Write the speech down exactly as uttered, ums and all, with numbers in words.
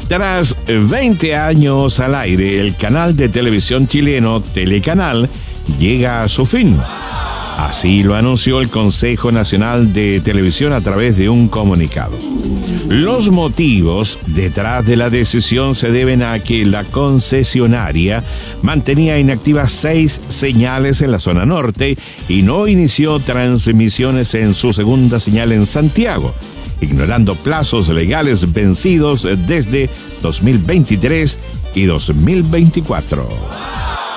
Tras veinte años al aire, el canal de televisión chileno Telecanal llega a su fin. Así lo anunció el Consejo Nacional de Televisión a través de un comunicado. Los motivos detrás de la decisión se deben a que la concesionaria mantenía inactivas seis señales en la zona norte y no inició transmisiones en su segunda señal en Santiago, ignorando plazos legales vencidos desde dos mil veintitrés y dos mil veinticuatro.